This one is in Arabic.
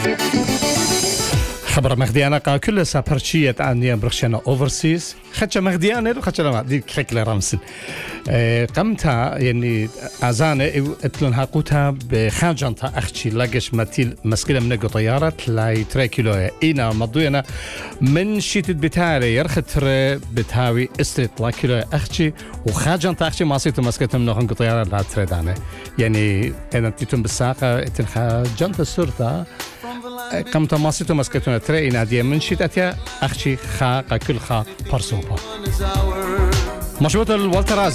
خبر مخديانا قا كل سابرشية أني برشنا أوفرسيز خدش مخديانا لو خدش لما دي شكل رمسن قمتها يعني أزانة اتلونها قوتها بخاجنتا أختي لاقش متيل مسكيلة من طيارة لاي 3 كيلو إينا مضوينا من شيت بتاعي يرختر بتاوي استريت لا كيلو أختي وخاجنتا أختي ما صيتو مسكتهم نوخن طيارة لا تريدانة يعني أنا تيتم بالساقة اتنخاجنتا سرطة قمت ماسيتو مسكتونا ترى نادية من شتاتيا أختي خا كل خا برسوبا مشروط الوالتراز